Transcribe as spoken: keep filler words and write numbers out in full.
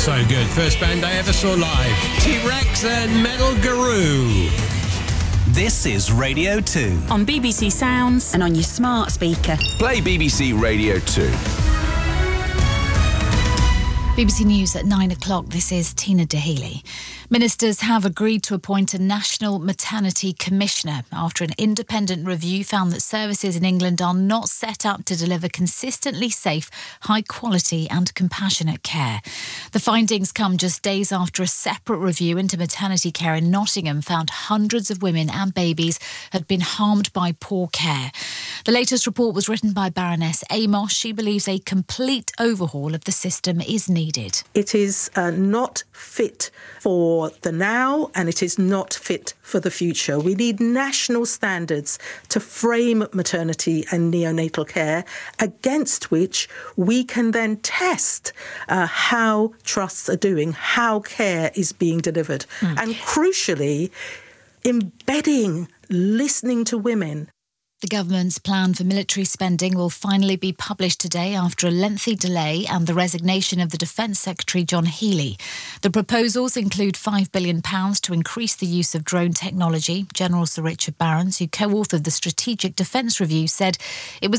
So good. First band I ever saw live. T-Rex and Metal Guru. This is Radio two. On B B C Sounds and on your smart speaker. Play B B C Radio two. B B C News at nine o'clock. This is Tina Dahealy. Ministers have agreed to appoint a National Maternity Commissioner after an independent review found that services in England are not set up to deliver consistently safe, high quality and compassionate care. The findings come just days after a separate review into maternity care in Nottingham found hundreds of women and babies had been harmed by poor care. The latest report was written by Baroness Amos. She believes a complete overhaul of the system is needed. It is uh, not fit for the now, and it is not fit for the future. We need national standards to frame maternity and neonatal care, against which we can then test uh, how trusts are doing, how care is being delivered, mm. and crucially, embedding listening to women. The government's plan for military spending will finally be published today after a lengthy delay and the resignation of the Defence Secretary John Healey. The proposals include five billion pounds to increase the use of drone technology. General Sir Richard Barrons, who co-authored the Strategic Defence Review, said it was